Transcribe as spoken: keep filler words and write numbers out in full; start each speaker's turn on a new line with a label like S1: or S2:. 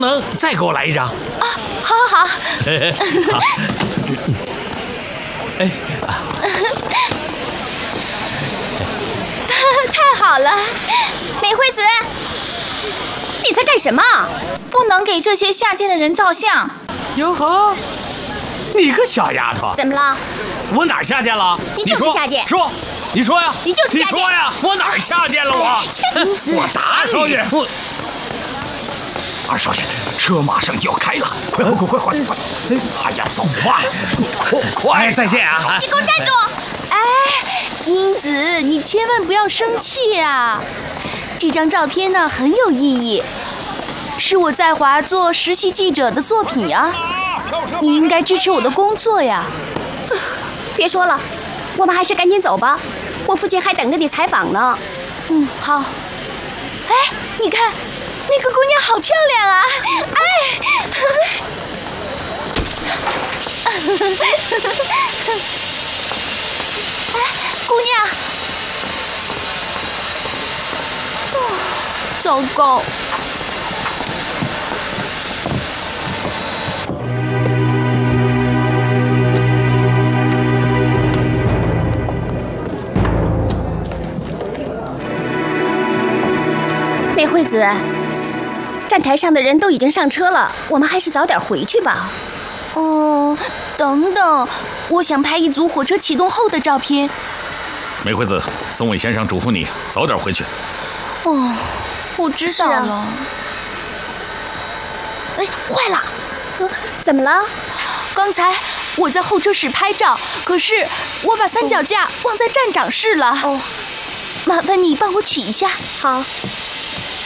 S1: 能再给我来一张？
S2: 啊，好好好。
S1: 好。哎，
S2: 太好了，美惠子，你在干什么？不能给这些下贱的人照相。
S1: 哟呵，你个小丫头，
S2: 怎么了？
S1: 我哪儿下贱了？
S2: 你就是下贱。
S1: 说，你说呀，
S2: 你就是下贱。
S1: 你说呀，我哪儿下贱了我？
S2: 英子，
S1: 我打少爷，我。二少爷，车马上就要开了，快快快快快快！哎呀，走吧，快快！再见啊！
S2: 你给我站住！
S3: 哎，英子，你千万不要生气啊！这张照片呢很有意义，是我在华做实习记者的作品啊！你应该支持我的工作呀！
S2: 别说了，我们还是赶紧走吧，我父亲还等着你采访呢。
S3: 嗯，好。哎，你看。那个姑娘好漂亮啊！哎，哎，姑娘，哦，糟糕！
S2: 美惠子。站台上的人都已经上车了，我们还是早点回去吧。
S3: 哦，等等，我想拍一组火车启动后的照片。
S4: 美惠子，松尾先生嘱咐你早点回去。
S3: 哦，我知道了。啊、
S2: 哎，坏了！呃，怎么了？
S3: 刚才我在候车室拍照，可是我把三脚架忘在站长室了。哦，麻烦你帮我取一下。
S2: 好。